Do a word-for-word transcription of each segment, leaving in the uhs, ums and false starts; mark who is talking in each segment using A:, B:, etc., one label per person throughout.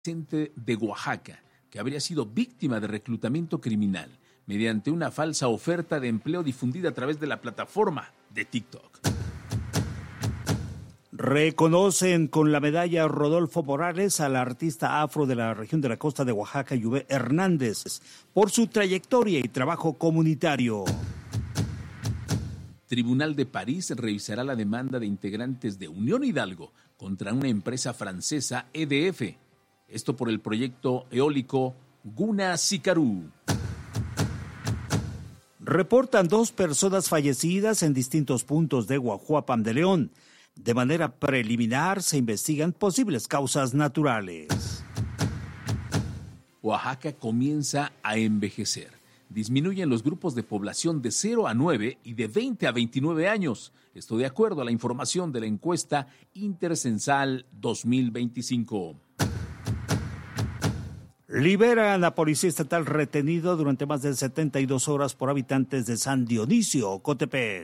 A: de Oaxaca, que habría sido víctima de reclutamiento criminal mediante una falsa oferta de empleo difundida a través de la plataforma de TikTok.
B: Reconocen con la medalla Rodolfo Morales al artista afro de la región de la costa de Oaxaca, Yubé Hernández, por su trayectoria y trabajo comunitario.
A: Tribunal de París revisará la demanda de integrantes de Unión Hidalgo contra una empresa francesa, E D F. Esto por el proyecto eólico Guna Sicarú.
B: Reportan dos personas fallecidas en distintos puntos de Guajuapan de León. De manera preliminar se investigan posibles causas naturales.
A: Oaxaca comienza a envejecer. Disminuyen los grupos de población de cero a nueve y de veinte a veintinueve años. Esto de acuerdo a la información de la encuesta Intercensal dos mil veinticinco.
B: Liberan a policía estatal retenido durante más de setenta y dos horas por habitantes de San Dionisio, Ocotepec.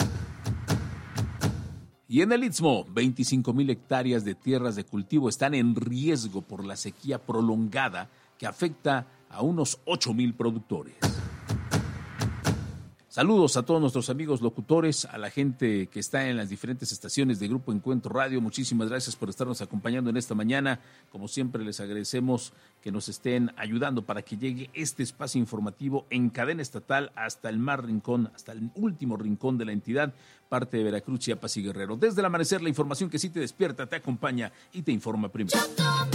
A: Y en el Istmo, veinticinco mil hectáreas de tierras de cultivo están en riesgo por la sequía prolongada que afecta a unos ocho mil productores. Saludos a todos nuestros amigos locutores, a la gente que está en las diferentes estaciones de Grupo Encuentro Radio. Muchísimas gracias por estarnos acompañando en esta mañana. Como siempre, les agradecemos que nos estén ayudando para que llegue este espacio informativo en cadena estatal hasta el más rincón, hasta el último rincón de la entidad, parte de Veracruz, Chiapas y Guerrero. Desde el amanecer, la información que sí te despierta, te acompaña y te informa primero.